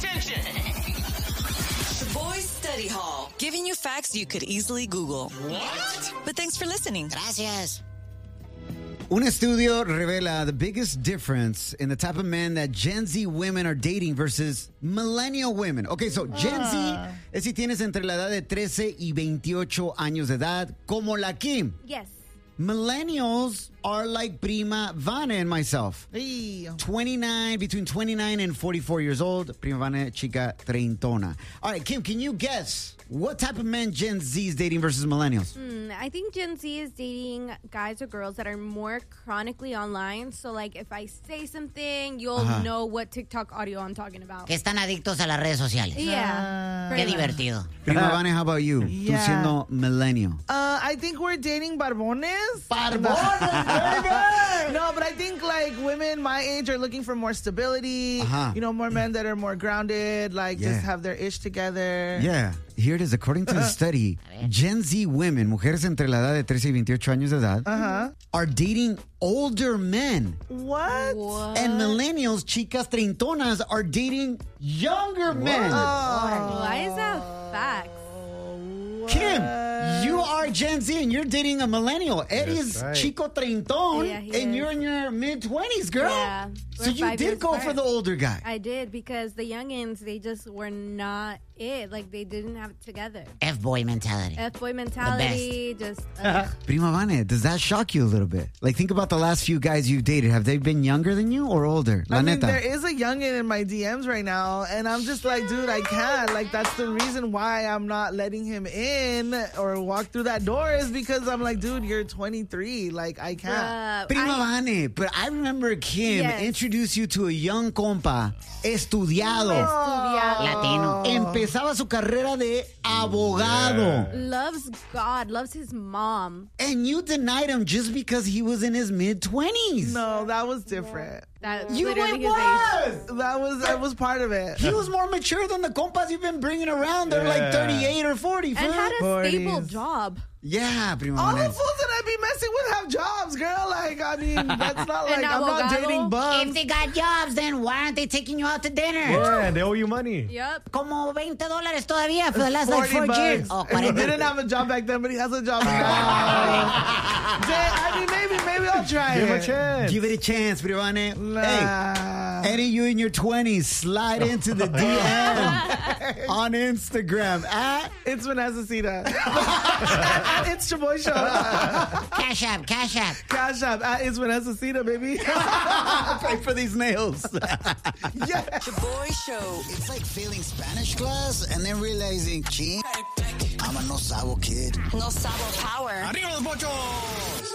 attention. Shaboy Study Hall, giving you facts you could easily Google. What? But thanks for listening. Gracias. Un estudio revela the biggest difference in the type of men that Gen Z women are dating versus millennial women. Okay, so Gen Z es si tienes entre la edad de 13 y 28 años de edad, como la Kim. Yes. Millennials are like Prima Vane and myself. Hey. 29, between 29 and 44 years old. Prima Vane, chica treintona. All right, Kim, can you guess what type of men Gen Z is dating versus millennials? I think Gen Z is dating guys or girls that are more chronically online. So, like, if I say something, you'll know what TikTok audio I'm talking about. Que están adictos a las redes sociales. Yeah. Qué pretty much. divertido. Prima Vane, how about you? Yeah. Tú siendo millennial. I think we're dating barbones. Barbones, No, but I think like women my age are looking for more stability. You know, more men that are more grounded, like just have their ish together. Yeah, here it is. According to the study, Gen Z women, mujeres entre la edad de 13 y 28 años de edad, are dating older men. What? And millennials, chicas treintonas, are dating younger men. Why is that facts? Kim, you are Gen Z and you're dating a millennial. Eddie's right. chico treinton, Yeah, he and is. you're in your mid-20s, girl. Yeah. So We're you 5 did years go apart. for the older guy. I did, because the youngins, they just were not it. Like, they didn't have it together. F-boy mentality. F-boy mentality, just... Prima Vane, does that shock you a little bit? Like, think about the last few guys you've dated. Have they been younger than you or older? La I mean, neta. there is a youngin in my DMs right now, and I'm just like, dude, I can't. Like, that's the reason why I'm not letting him in or walk through that door, is because I'm like, dude, you're 23. Like, I can't. Prima Vane, but I remember Kim introduced you to a young compa, estudiado. Latino. Empezaba su carrera de abogado. Loves God, loves his mom. And you denied him just because he was in his mid-20s. No, that was different. That's You literally it his age. was! That was part of it. He was more mature than the compas you've been bringing around. They're like 38 or 40. And fool. had a 40s. stable job. Yeah, Prima All the Vane. fools that I be messing with have jobs, girl. Like, I mean, that's not like, And I'm not abogado. dating If bums. they got jobs, then why aren't they taking you out to dinner? Yeah, they owe you money. Yep. Como $20 todavía for the last like 4 $40. years. Oh, And he 40. didn't have a job back then, but he has a job now. I mean, maybe I'll try Give him a it. chance. Give it a chance, Prima Vane. Nah. Hey, Eddie, you in your 20s, slide into the DM on Instagram at It's Vanessa Cita. It's your boy show. Cash app. Cash app. It's Vanessa Cita, baby. pay for these nails. Yeah. Shaboy Show. It's like failing Spanish class and then realizing, ching, I'm a no sabo kid. No Sabo Power. Arriba los bochos.